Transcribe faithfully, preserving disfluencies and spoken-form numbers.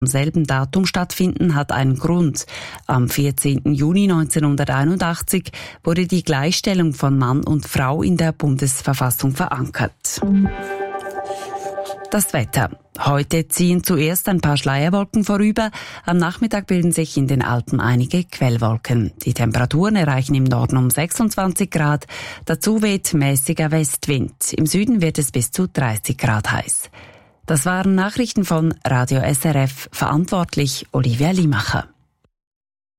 am selben Datum stattfinden, hat einen Grund. Am vierzehnten Juni neunzehnhunderteinundachtzig wurde die Gleichstellung von Mann und Frau in der Bundesverfassung verankert. Das Wetter. Heute ziehen zuerst ein paar Schleierwolken vorüber. Am Nachmittag bilden sich in den Alpen einige Quellwolken. Die Temperaturen erreichen im Norden um sechsundzwanzig Grad. Dazu weht mäßiger Westwind. Im Süden wird es bis zu dreißig Grad heiß. Das waren Nachrichten von Radio S R F. Verantwortlich Olivia Limacher.